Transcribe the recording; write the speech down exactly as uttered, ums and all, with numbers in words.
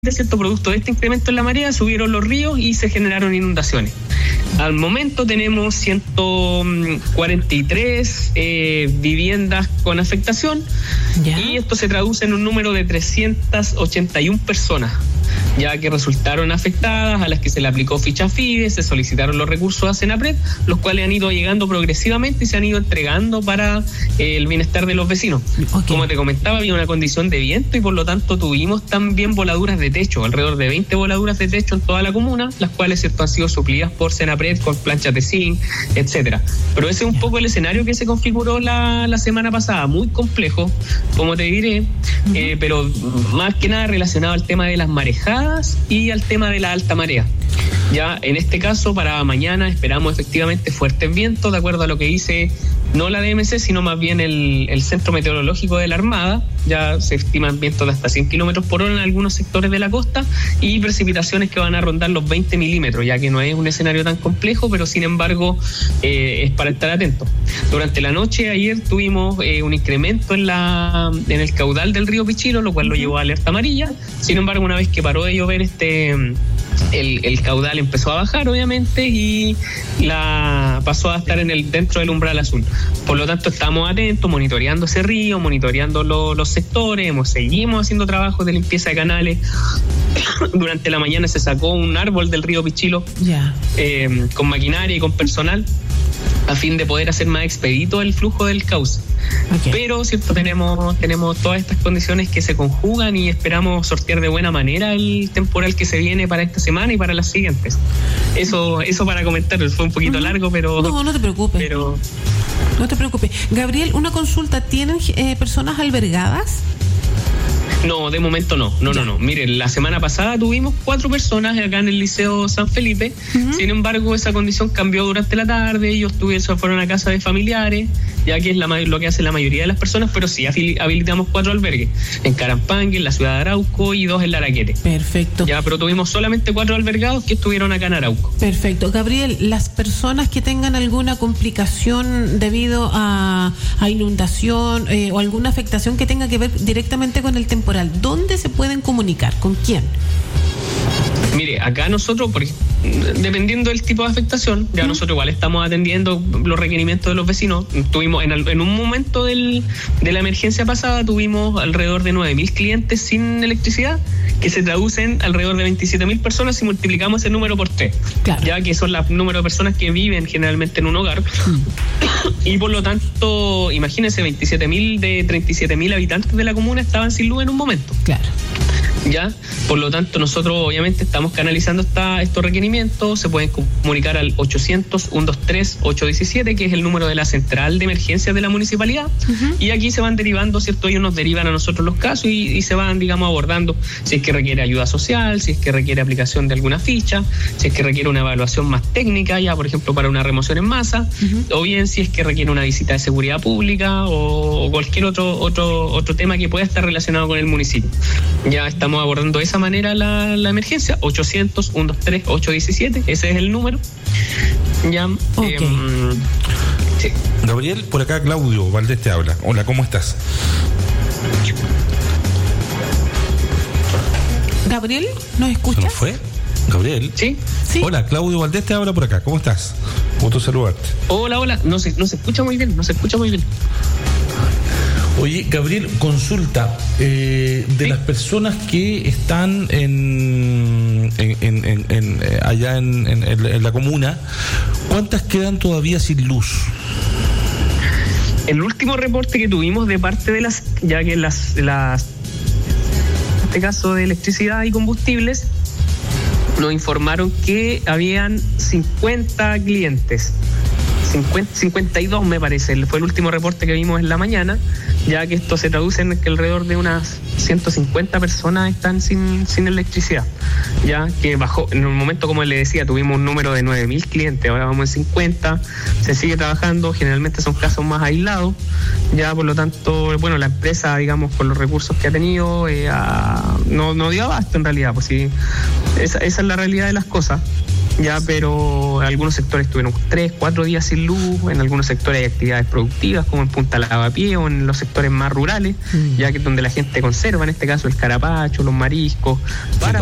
cierto, producto de este incremento en la marea, subieron los ríos y se generaron inundaciones. Al momento tenemos ciento cuarenta y tres eh, viviendas con afectación, ¿ya? Y esto se traduce en un número de trescientas ochenta y una personas, ya que resultaron afectadas, a las que se le aplicó ficha FIDE, se solicitaron los recursos a Senapred, los cuales han ido llegando progresivamente y se han ido entregando para eh, el bienestar de los vecinos. Okay. Como te comentaba, había una condición de viento y por lo tanto tuvimos también voladuras de techo, alrededor de veinte voladuras de techo en toda la comuna, las cuales, cierto, han sido suplidas por Senapred con planchas de zinc, etcétera. Pero ese es un poco el escenario que se configuró la, la semana pasada, muy complejo, como te diré, uh-huh. eh, pero más que nada relacionado al tema de las marejadas y al tema de la alta marea. Ya en este caso, para mañana esperamos efectivamente fuertes vientos, de acuerdo a lo que dice no la D M C, sino más bien el, el Centro Meteorológico de la Armada. Ya se estiman vientos de hasta cien kilómetros por hora en algunos sectores de la costa y precipitaciones que van a rondar los veinte milímetros, ya que no es un escenario tan complejo, pero sin embargo eh, es para estar atentos. Durante la noche ayer tuvimos eh, un incremento en, la, en el caudal del río Pichilo, lo cual lo llevó a alerta amarilla. Sin embargo, una vez que paró de llover, este el, el caudal empezó a bajar, obviamente, y la pasó a estar en el dentro del umbral azul. Por lo tanto, estamos atentos, monitoreando ese río, monitoreando lo, los sectores, hemos, seguimos haciendo trabajos de limpieza de canales. Durante la mañana se sacó un árbol del río Pichilo, yeah. eh, con maquinaria y con personal, a fin de poder hacer más expedito el flujo del cauce. Okay. Pero, cierto, tenemos, tenemos todas estas condiciones que se conjugan y esperamos sortear de buena manera el temporal que se viene para esta semana y para las siguientes. Eso, eso para comentar, fue un poquito uh-huh. largo, pero... No, no te preocupes. Pero... No te preocupes. Gabriel, una consulta, ¿tienen eh, personas albergadas? No, de momento no, no, no, no. Miren, la semana pasada tuvimos cuatro personas acá en el Liceo San Felipe. Uh-huh. Sin embargo, esa condición cambió durante la tarde. Ellos tuvieron, fueron a casa de familiares, ya que es la, lo que hace la mayoría de las personas, pero sí habilitamos cuatro albergues. En Carampangue, en la ciudad de Arauco y dos en Laraquete. Perfecto. Ya, pero tuvimos solamente cuatro albergados que estuvieron acá en Arauco. Perfecto. Gabriel, las personas que tengan alguna complicación debido a, a inundación eh, o alguna afectación que tenga que ver directamente con el temporal, ¿dónde se pueden comunicar? ¿Con quién? Mire, acá nosotros, por, dependiendo del tipo de afectación, ya uh-huh. nosotros igual estamos atendiendo los requerimientos de los vecinos. Tuvimos en, en un momento del, de la emergencia pasada, tuvimos alrededor de nueve mil clientes sin electricidad, que se traducen alrededor de veintisiete mil personas si multiplicamos ese número por tres, claro. ya que son el número de personas que viven generalmente en un hogar. Uh-huh. Y por lo tanto, imagínense, veintisiete mil de treinta y siete mil habitantes de la comuna estaban sin luz en un momento. Claro. Ya, por lo tanto, nosotros obviamente estamos canalizando esta, estos requerimientos. Se pueden comunicar al ochocientos, ciento veintitrés, ochocientos diecisiete, que es el número de la central de emergencias de la municipalidad. Uh-huh. Y aquí se van derivando, ¿cierto? Ellos nos derivan a nosotros los casos y, y se van, digamos, abordando si es que requiere ayuda social, si es que requiere aplicación de alguna ficha, si es que requiere una evaluación más técnica, ya, por ejemplo, para una remoción en masa, uh-huh. o bien si es que requiere una visita de seguridad pública o, o cualquier otro, otro, otro tema que pueda estar relacionado con el municipio. Ya estamos abordando de esa manera la, la emergencia. Ochocientos, ciento veintitrés, ochocientos diecisiete, ese es el número. Ya. Okay. Eh, sí. Gabriel, por acá Claudio Valdés te habla. Hola, ¿cómo estás? Gabriel, ¿nos escuchas? ¿Se nos fue? Gabriel. ¿Sí? Sí. Hola, Claudio Valdés te habla por acá. ¿Cómo estás? Gusto saludarte. Hola, hola. No se, no se escucha muy bien, no se escucha muy bien. Oye, Gabriel, consulta, eh, de sí. las personas que están en, en, en, en, en allá en, en, en la comuna, ¿cuántas quedan todavía sin luz? El último reporte que tuvimos de parte de las, ya que las, las en este caso de electricidad y combustibles, nos informaron que habían cincuenta clientes. cincuenta, cincuenta y dos me parece, fue el último reporte que vimos en la mañana, ya que esto se traduce en que alrededor de unas ciento cincuenta personas están sin, sin electricidad, ya que bajó, en un momento, como le decía, tuvimos un número de nueve mil clientes, ahora vamos en cincuenta, se sigue trabajando, generalmente son casos más aislados, ya por lo tanto, bueno, la empresa, digamos, con los recursos que ha tenido, eh, a, no, no dio abasto en realidad, pues sí, esa, esa es la realidad de las cosas. ya, pero algunos sectores tuvieron tres, cuatro días sin luz, en algunos sectores hay actividades productivas, como en Punta Lavapié o en los sectores más rurales, mm. ya que donde la gente conserva, en este caso el carapacho, los mariscos, para